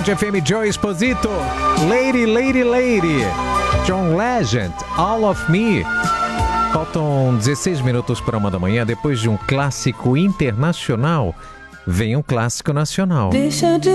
Band FM, Joe Esposito, Lady, Lady, Lady, John Legend, All of Me. Faltam 16 minutos para 1 da manhã. Depois de um clássico internacional, vem um clássico nacional.